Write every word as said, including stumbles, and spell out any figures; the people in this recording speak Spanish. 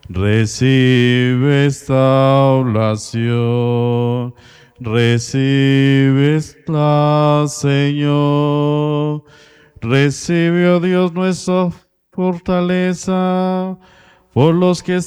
Recibe esta oblación, recíbela, Señor. Recibe, oh Dios, nuestra fortaleza, por los que están